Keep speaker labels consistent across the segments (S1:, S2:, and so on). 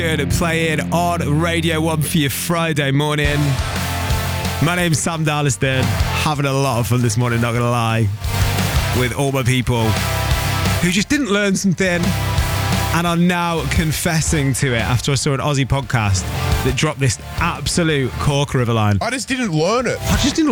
S1: Playing on Radio 1 for your Friday morning. My name's Sam Darliston. Having a lot of fun this morning, not going to lie, with all my people who just didn't learn something and are now confessing to it after I saw an Aussie podcast that dropped this absolute corker of a line.
S2: I just didn't learn it.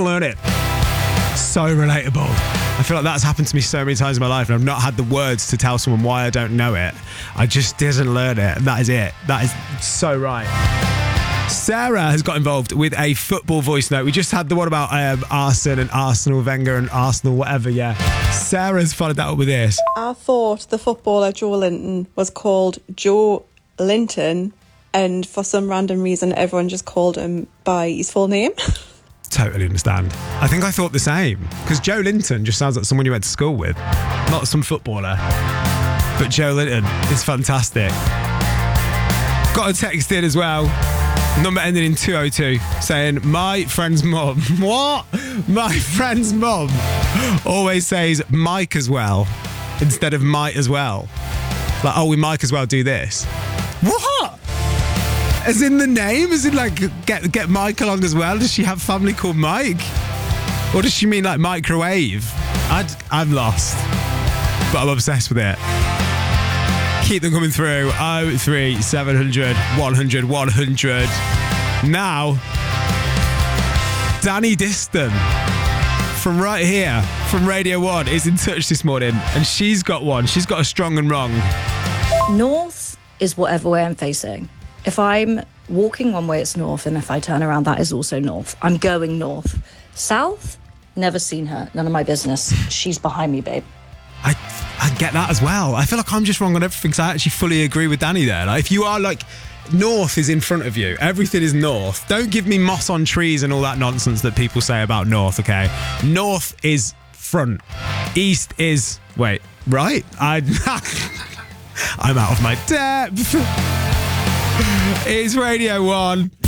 S1: So relatable. I feel like that's happened to me so many times in my life and I've not had the words to tell someone why I don't know it. I just didn't learn it. And that is it. That is so right. Sarah has got involved with a football voice note. We just had the one about Arsene and Arsenal, Wenger and Arsenal, whatever, yeah. Sarah's followed that up with this.
S3: I thought the footballer Joe Linton was called Joe Linton, and for some random reason everyone just called him by his full name.
S1: Totally understand. I think I thought the same, because Joe Linton just sounds like someone you went to school with, not some footballer. But Joe Linton is fantastic. Got a text in as well, number ending in 202, saying, my friend's mum, what? My friend's mum always says Mike as well instead of might as well. Like, oh, we might as well do this. What? As in the name? As in like get Mike along as well? Does she have family called Mike? Or does she mean like microwave? I'm lost. But I'm obsessed with it. Keep them coming through. 03 700 100 100. Now, Danny Diston from right here, from Radio 1, is in touch this morning. And she's got one. She's got a strong and wrong.
S4: North is whatever way I'm facing. If I'm walking one way, it's north, and if I turn around, that is also north. I'm going north. South, never seen her. None of my business. She's behind me, babe.
S1: I get that as well. I feel like I'm just wrong on everything, because I actually fully agree with Danny there. Like, if you are like, north is in front of you, everything is north. Don't give me moss on trees and all that nonsense that people say about north, okay? North is front. East is, wait, right? I'm out of my depth. It's Radio 1.